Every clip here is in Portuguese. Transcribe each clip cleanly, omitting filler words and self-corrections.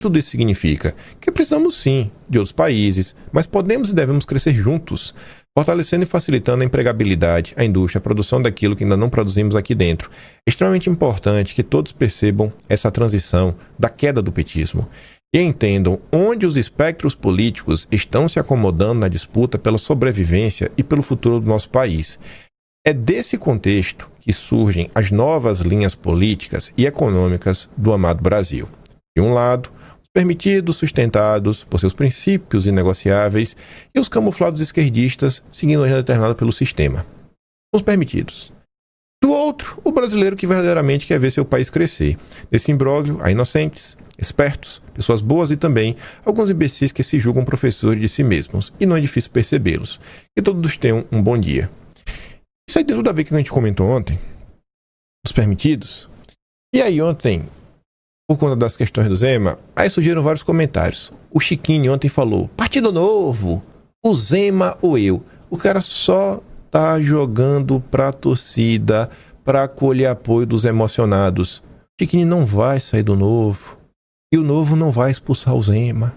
Tudo isso significa que precisamos sim de outros países, mas podemos e devemos crescer juntos, fortalecendo e facilitando a empregabilidade, a indústria, a produção daquilo que ainda não produzimos aqui dentro. É extremamente importante que todos percebam essa transição da queda do petismo e entendam onde os espectros políticos estão se acomodando na disputa pela sobrevivência e pelo futuro do nosso país. É desse contexto que surgem as novas linhas políticas e econômicas do amado Brasil. De um lado, os permitidos sustentados por seus princípios inegociáveis e os camuflados esquerdistas seguindo a agenda determinada pelo sistema. Os permitidos. Do outro, o brasileiro que verdadeiramente quer ver seu país crescer. Nesse imbróglio, há inocentes, espertos, pessoas boas e também alguns imbecis que se julgam professores de si mesmos, e não é difícil percebê-los. Que todos tenham um bom dia. Isso aí tem tudo a ver com o que a gente comentou ontem, dos permitidos. E aí ontem, por conta das questões do Zema, aí surgiram vários comentários. O Chiquinho ontem falou, Partido Novo, o Zema ou eu. O cara só tá jogando pra torcida, pra colher apoio dos emocionados. O Chiquinho não vai sair do Novo. E o Novo não vai expulsar o Zema.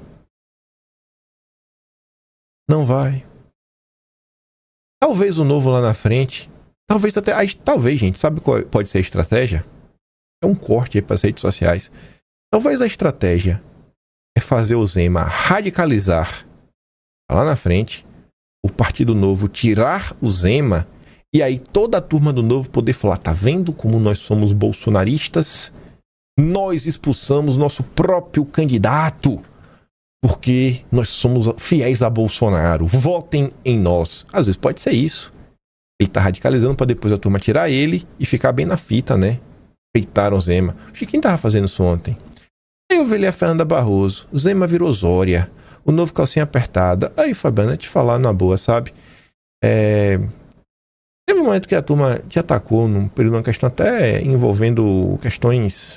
Não vai. Talvez o Novo lá na frente, talvez até, talvez, gente, sabe qual pode ser a estratégia? É um corte aí para as redes sociais. Talvez a estratégia é fazer o Zema radicalizar lá na frente, o Partido Novo tirar o Zema e aí toda a turma do Novo poder falar, tá vendo como nós somos bolsonaristas? Nós expulsamos nosso próprio candidato porque nós somos fiéis a Bolsonaro. Votem em nós. Às vezes pode ser isso. Ele tá radicalizando para depois a turma tirar ele e ficar bem na fita, né? Peitaram o Zema. O Chiquinho tava fazendo isso ontem. Aí eu vi a Fernanda Barroso. Zema virou Zória. O Novo calcinha apertada. Aí, Fabiana, te falar na boa, sabe? Teve um momento que a turma te atacou num período, uma questão até envolvendo questões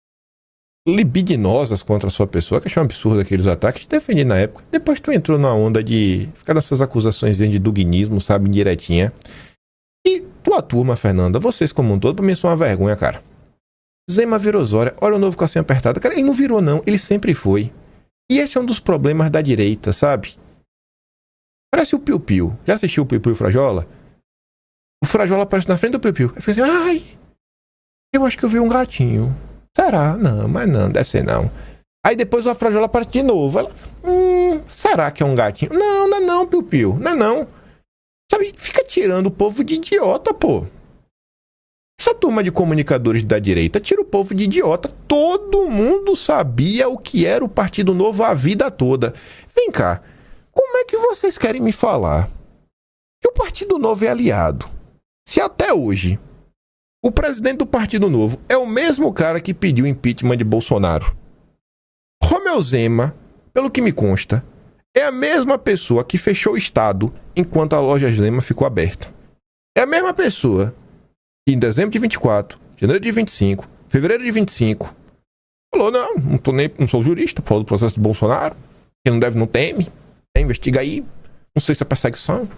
libidinosas contra a sua pessoa, que achei um absurdo aqueles ataques, te defendi na época. Depois tu entrou na onda de ficar nessas acusações de duguinismo, sabe, indiretinha. E tua turma, Fernanda, vocês como um todo, pra mim são uma vergonha, cara. Zema virou Zória, olha o Novo calcinha apertada. Cara, ele não virou não, ele sempre foi. E esse é um dos problemas da direita, sabe? Parece o Piu Piu. Já assistiu o Piu Piu e o Frajola? O Frajola aparece na frente do Piu Piu. Aí fica assim, ai, eu acho que eu vi um gatinho. Será? Não, mas não, deve ser não. Aí depois a Frajola aparece de novo. Ela, será que é um gatinho? Não, não é não, Piu Piu, não é não. Sabe, fica tirando o povo de idiota, pô. Essa turma de comunicadores da direita tira o povo de idiota. Todo mundo sabia o que era o Partido Novo a vida toda. Vem cá, como é que vocês querem me falar que o Partido Novo é aliado? Se até hoje o presidente do Partido Novo é o mesmo cara que pediu o impeachment de Bolsonaro. Romeu Zema, pelo que me consta, é a mesma pessoa que fechou o Estado enquanto a loja Zema ficou aberta. É a mesma pessoa que em dezembro de 24, janeiro de 25, fevereiro de 25, falou, não sou jurista, falou do processo de Bolsonaro, quem não deve não teme, investiga aí, não sei se é perseguição.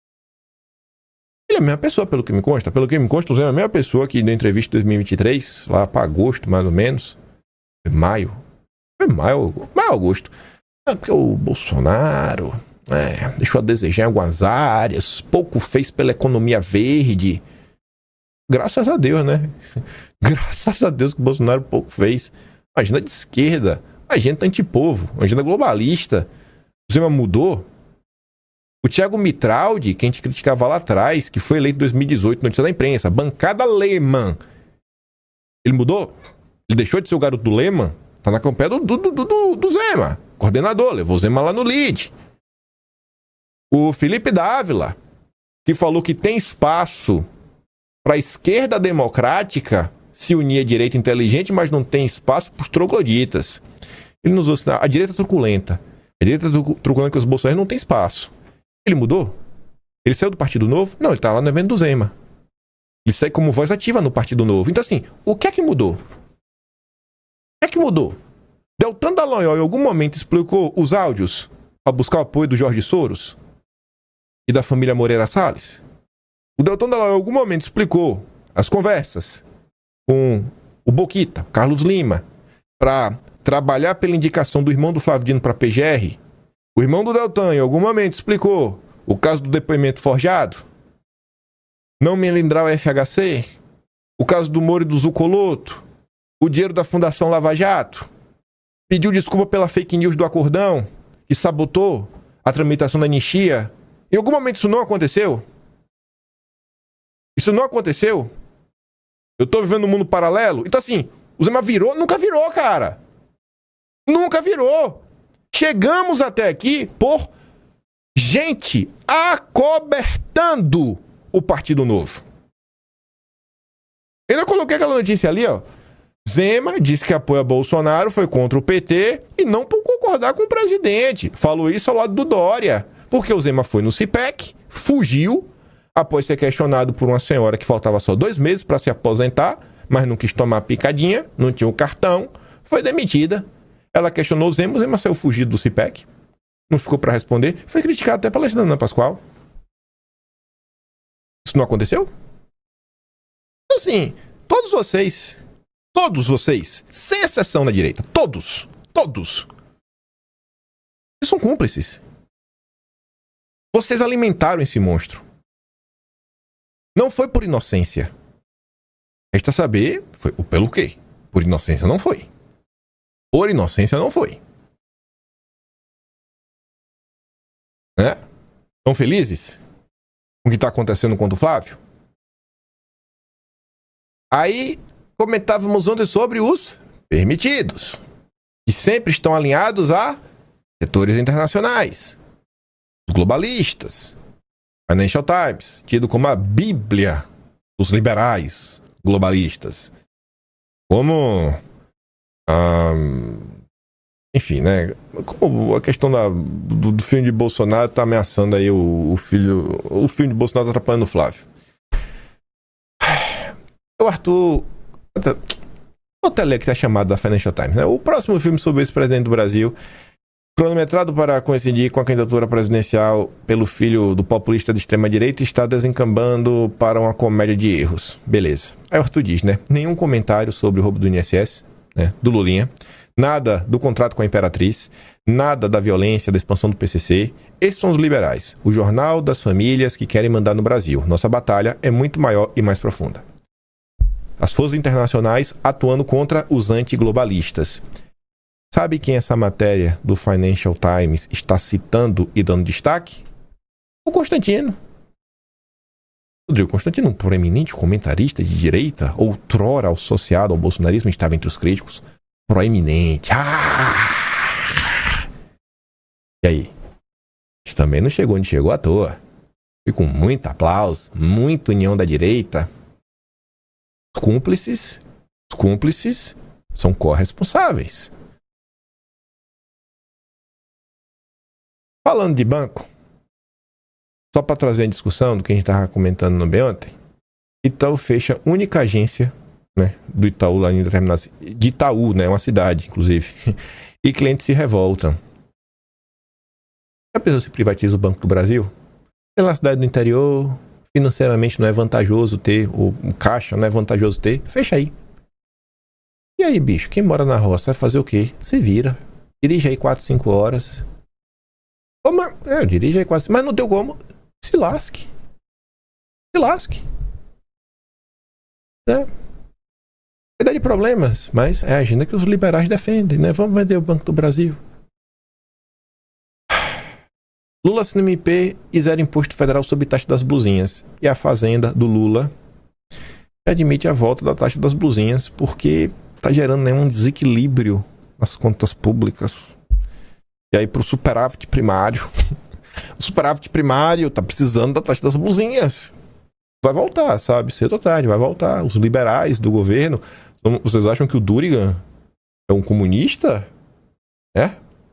Ele é a mesma pessoa, pelo que me consta. Pelo que me consta, o Zema é a mesma pessoa que na entrevista de 2023, lá para agosto, mais ou menos. Maio, agosto. Porque o Bolsonaro deixou a desejar em algumas áreas, pouco fez pela economia verde. Graças a Deus, né? Graças a Deus que o Bolsonaro pouco fez. Agenda de esquerda, agenda antipovo, agenda globalista. O Zema mudou. O Thiago Mitraldi, que a gente criticava lá atrás, que foi eleito em 2018, notícia da imprensa, bancada Lehmann. Ele mudou? Ele deixou de ser o garoto do Lehmann? Tá na campanha do Zema. Coordenador, levou o Zema lá no lead. O Felipe Dávila, que falou que tem espaço para a esquerda democrática se unir à direita inteligente, mas não tem espaço para os trogloditas. Ele nos usou a direita truculenta. A direita truculenta que os bolsonaristas não tem espaço. Ele mudou? Ele saiu do Partido Novo? Não, ele tá lá no evento do Zema. Ele sai como voz ativa no Partido Novo. Então, assim, o que é que mudou? O que é que mudou? Deltan Dallagnol, em algum momento, explicou os áudios para buscar o apoio do Jorge Soros e da família Moreira Salles? O Deltan Dallagnol, em algum momento, explicou as conversas com o Boquita, Carlos Lima, para trabalhar pela indicação do irmão do Flávio Dino para a PGR? O irmão do Deltan, em algum momento, explicou o caso do depoimento forjado? Não melindrar o FHC? O caso do Moro e do Zucoloto? O dinheiro da Fundação Lava Jato? Pediu desculpa pela fake news do Acordão, que sabotou a tramitação da anistia? Em algum momento isso não aconteceu? Isso não aconteceu? Eu tô vivendo um mundo paralelo? Então assim, o Zema virou? Nunca virou, cara. Nunca virou. Chegamos até aqui por gente acobertando o Partido Novo. Eu ainda coloquei aquela notícia ali, ó. Zema disse que apoia Bolsonaro, foi contra o PT e não por concordar com o presidente. Falou isso ao lado do Dória. Porque o Zema foi no CIPEC, fugiu, após ser questionado por uma senhora que faltava só 2 meses para se aposentar, mas não quis tomar picadinha, não tinha o cartão, foi demitida. Ela questionou o Zema saiu fugido do CIPEC, não ficou para responder, foi criticado até pela Alexandra Pascoal. Isso não aconteceu? Então, assim, todos vocês, sem exceção na direita, todos, vocês são cúmplices. Vocês alimentaram esse monstro. Não foi por inocência. Resta saber, foi pelo quê? Por inocência não foi. Por inocência não foi. Né? Estão felizes com o que está acontecendo contra o Flávio? Aí comentávamos ontem sobre os permitidos, que sempre estão alinhados a setores internacionais, os globalistas. Financial Times, tido como a bíblia dos liberais globalistas. Como enfim, né? Como a questão do filme de Bolsonaro tá ameaçando aí o filme de Bolsonaro tá atrapalhando o Flávio. O Arthur, vou até ler que tá chamado da Financial Times, né? O próximo filme sobre o ex-presidente do Brasil, cronometrado para coincidir com a candidatura presidencial pelo filho do populista de extrema-direita, está desencambando para uma comédia de erros. Beleza. Aí o Arthur diz, né? Nenhum comentário sobre o roubo do INSS, né? Do Lulinha. Nada do contrato com a Imperatriz. Nada da violência, da expansão do PCC. Esses são os liberais. O jornal das famílias que querem mandar no Brasil. Nossa batalha é muito maior e mais profunda. As forças internacionais atuando contra os antiglobalistas. Sabe quem essa matéria do Financial Times está citando e dando destaque? O Constantino. Rodrigo Constantino, um proeminente comentarista de direita, outrora associado ao bolsonarismo, estava entre os críticos. Proeminente. E aí? Isso também não chegou onde chegou à toa. Foi com muito aplauso, muita união da direita. Os cúmplices são corresponsáveis. Falando de banco, só para trazer a discussão do que a gente estava comentando no bem ontem, Itaú fecha a única agência, né, do Itaú lá em determinada, de Itaú, né, uma cidade, inclusive, e clientes se revoltam. A pessoa se privatiza o Banco do Brasil? Pela cidade do interior, financeiramente não é vantajoso ter, o caixa não é vantajoso ter, fecha aí. E aí, bicho, quem mora na roça vai fazer o quê? Se vira, dirige aí 4, 5 horas... dirige aí quase. Mas não deu como. Se lasque. Vai dar de problemas, mas é a agenda que os liberais defendem, né? Vamos vender o Banco do Brasil. Lula assina MP e zero imposto federal sobre taxa das blusinhas. E a Fazenda do Lula admite a volta da taxa das blusinhas porque está gerando, né, um desequilíbrio nas contas públicas. E aí pro superávit primário. O superávit primário tá precisando da taxa das blusinhas. Vai voltar, sabe? Cedo ou tarde, vai voltar. Os liberais do governo. Vocês acham que o Durigan é um comunista? É?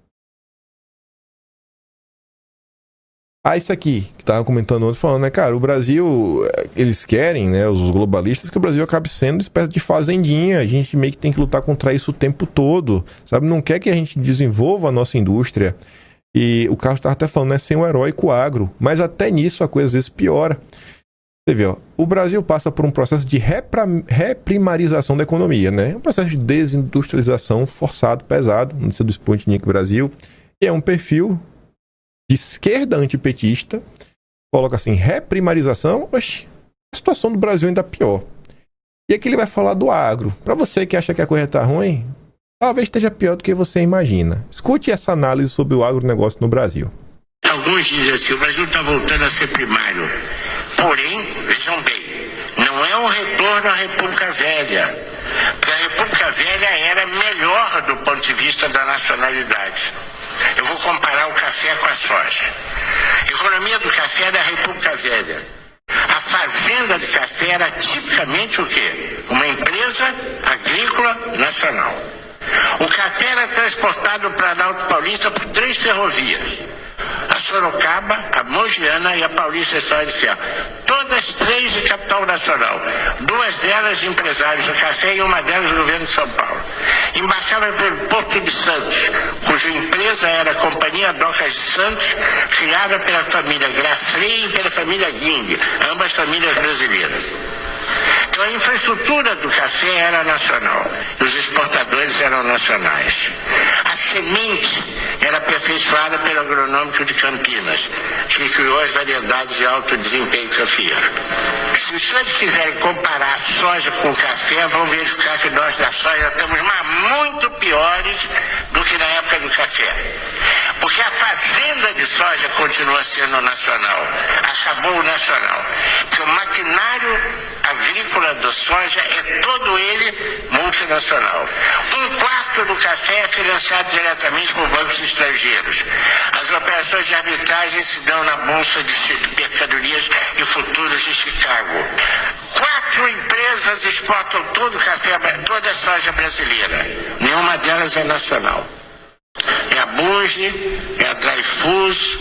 Isso aqui, que tava comentando ontem, falando, né, cara, o Brasil, eles querem, né, os globalistas, que o Brasil acabe sendo uma espécie de fazendinha. A gente meio que tem que lutar contra isso o tempo todo, sabe? Não quer que a gente desenvolva a nossa indústria. E o Carlos estava até falando, né, sem o heróico agro. Mas até nisso a coisa às vezes piora. Você vê, ó, o Brasil passa por um processo de reprimarização da economia, né? Um processo de desindustrialização forçado, pesado, no do Sputnik Brasil, e é um perfil de esquerda antipetista, coloca assim, reprimarização, oxe, a situação do Brasil ainda pior. E aqui ele vai falar do agro. Para você que acha que a coisa está ruim, talvez esteja pior do que você imagina. Escute essa análise sobre o agronegócio no Brasil. Alguns dizem assim, o Brasil está voltando a ser primário. Porém, vejam bem, não é um retorno à República Velha. Porque a República Velha era melhor do ponto de vista da nacionalidade. Eu vou comparar o café com a soja. A economia do café é da República Velha. A fazenda de café era tipicamente o quê? Uma empresa agrícola nacional. O café era transportado para Planalto Paulista por 3 ferrovias. A Sorocaba, a Mogiana e a Paulista Estrada de Ferro. Todas 3 de capital nacional. 2 delas de empresários do café e uma delas do governo de São Paulo. Embarcava pelo Porto de Santos, cuja empresa era a Companhia Docas de Santos, criada pela família Grafrey e pela família Guing, ambas famílias brasileiras. Então a infraestrutura do café era nacional, e os exportadores eram nacionais. A semente era aperfeiçoada pelo agronômico de Campinas, que criou as variedades de alto desempenho cafeiro. Se os senhores quiserem comparar a soja com o café, vão verificar que nós da soja estamos muito piores do que na época do café. Porque a fazenda de soja continua sendo nacional. Acabou o nacional. Porque o maquinário agrícola da soja é todo ele multinacional. 1/4 do café é financiado diretamente por bancos estrangeiros. As operações de arbitragem se dão na Bolsa de Mercadorias e Futuros de Chicago. 4 empresas exportam todo o café, toda a soja brasileira. Nenhuma delas é nacional. É a Bunge, é a Dreyfus,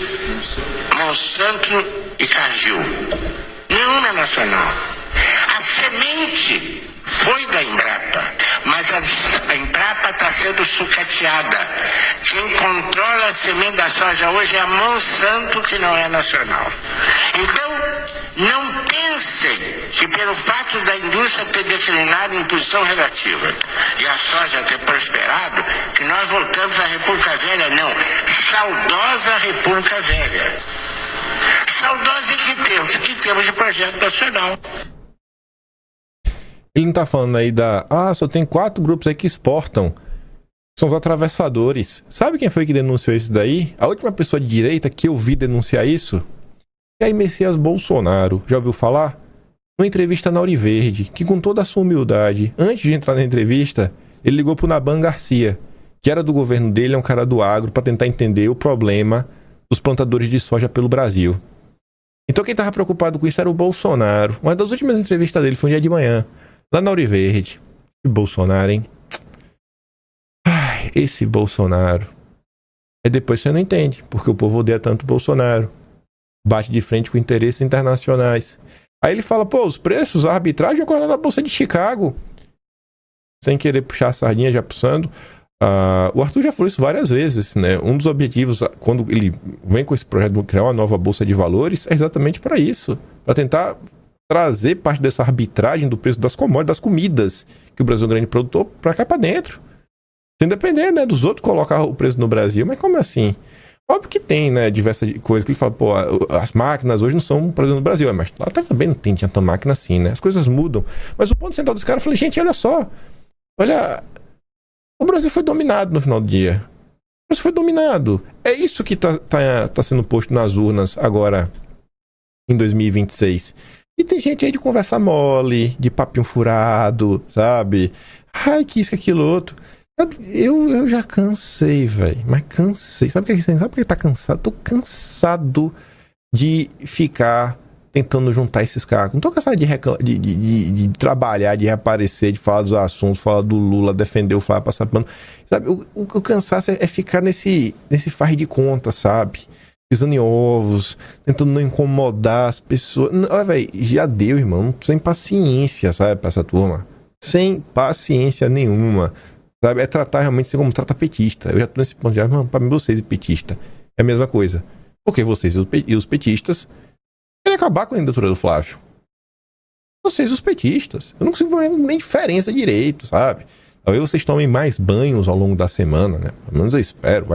Monsanto e Cargill. Nenhuma é nacional. A semente foi da Embrapa, mas a Embrapa está sendo sucateada. Quem controla a semente da soja hoje é a Monsanto, que não é nacional. Então, não pensem que pelo fato da indústria ter declinado em posição relativa e a soja ter prosperado, que nós voltamos à República Velha, não. Saudosa República Velha. Saudosa em que termos? Que temos de projeto nacional. Ele não tá falando aí só tem 4 grupos aí que exportam. São os atravessadores. Sabe quem foi que denunciou isso daí? A última pessoa de direita que eu vi denunciar isso? Jair Messias Bolsonaro. Já ouviu falar? Numa entrevista na Auriverde, que com toda a sua humildade, antes de entrar na entrevista, ele ligou pro Naban Garcia, que era do governo dele, é um cara do agro, para tentar entender o problema dos plantadores de soja pelo Brasil. Então quem tava preocupado com isso era o Bolsonaro. Uma das últimas entrevistas dele foi um dia de manhã, lá na Auriverde. E Bolsonaro, hein? Ai, esse Bolsonaro. Aí depois você não entende, porque o povo odeia tanto o Bolsonaro. Bate de frente com interesses internacionais. Aí ele fala, os preços, a arbitragem ocorre lá na Bolsa de Chicago. Sem querer puxar a sardinha, já puxando. O Arthur já falou isso várias vezes, né? Um dos objetivos, quando ele vem com esse projeto de criar uma nova Bolsa de Valores, é exatamente para isso. Para tentar trazer parte dessa arbitragem do preço das commodities, das comidas, que o Brasil é um grande produtor, para cá para dentro. Sem depender, né, dos outros colocar o preço no Brasil. Mas como assim? Óbvio que tem, né, diversas coisas que ele fala, as máquinas hoje não são produzidas no Brasil. Mas lá também não tem tanta máquina assim, né? As coisas mudam. Mas o ponto central dos caras, eu falei, gente, olha só. Olha, o Brasil foi dominado no final do dia. O Brasil foi dominado. É isso que tá sendo posto nas urnas agora, em 2026. E tem gente aí de conversa mole, de papinho furado, sabe? Ai, que isso, que aquilo, outro. Eu já cansei, velho. Mas cansei. Sabe por que tá cansado? Tô cansado de ficar tentando juntar esses caras. Não tô cansado de trabalhar, de reaparecer, de falar dos assuntos, falar do Lula, defender o Flávio, passar pano. Sabe, o cansaço é ficar nesse faz de conta, sabe? Pisando em ovos, tentando não incomodar as pessoas. Olha, velho, já deu, irmão. Sem paciência, sabe, pra essa turma. Sem paciência nenhuma. Sabe? É tratar realmente assim como trata petista. Eu já tô nesse ponto de, pra mim, vocês e petista é a mesma coisa. Porque vocês e os petistas querem acabar com a candidatura do Flávio. Vocês, os petistas. Eu não consigo ver nem diferença direito, sabe? Talvez vocês tomem mais banhos ao longo da semana, né? Pelo menos eu espero.